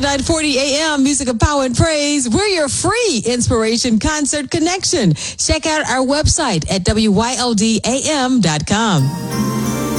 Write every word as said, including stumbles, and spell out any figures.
nine forty A M, Music of Power and Praise. We're your free inspiration concert connection. Check out our website at W Y L D A M dot com.